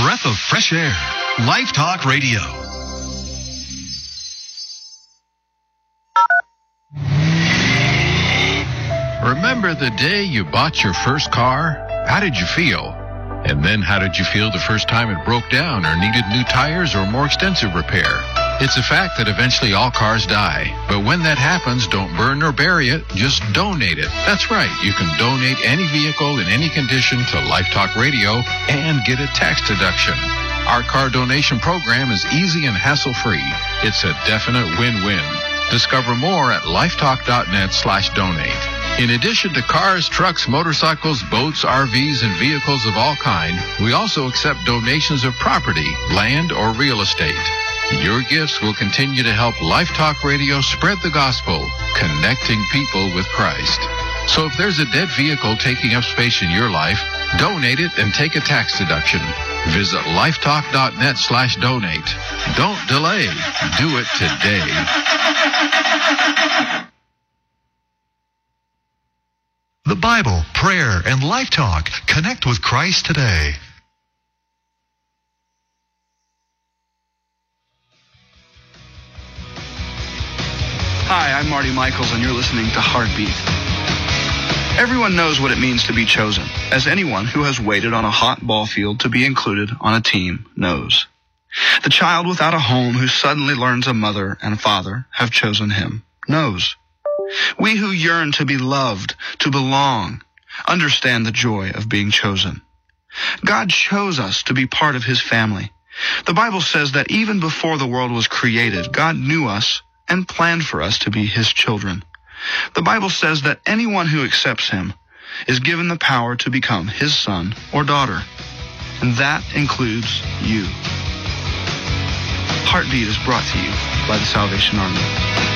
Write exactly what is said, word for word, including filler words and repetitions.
breath of fresh air. Life Talk Radio. Remember the day you bought your first car? How did you feel? And then how did you feel the first time it broke down or needed new tires or more extensive repair? It's a fact that eventually all cars die. But when that happens, don't burn or bury it. Just donate it. That's right. You can donate any vehicle in any condition to Life Talk Radio and get a tax deduction. Our car donation program is easy and hassle-free. It's a definite win-win. Discover more at lifetalk.net slash donate. In addition to cars, trucks, motorcycles, boats, R Vs, and vehicles of all kind, we also accept donations of property, land, or real estate. Your gifts will continue to help Life Talk Radio spread the gospel, connecting people with Christ. So if there's a dead vehicle taking up space in your life, donate it and take a tax deduction. Visit lifetalk.net slash donate. Don't delay. Do it today. The Bible, prayer, and Life Talk. Connect with Christ today. Hi, I'm Marty Michaels, and you're listening to Heartbeat. Everyone knows what it means to be chosen, as anyone who has waited on a hot ball field to be included on a team knows. The child without a home who suddenly learns a mother and father have chosen him knows. We who yearn to be loved, to belong, understand the joy of being chosen. God chose us to be part of his family. The Bible says that even before the world was created, God knew us and planned for us to be his children. The Bible says that anyone who accepts him is given the power to become his son or daughter, and that includes you. Heartbeat is brought to you by the Salvation Army.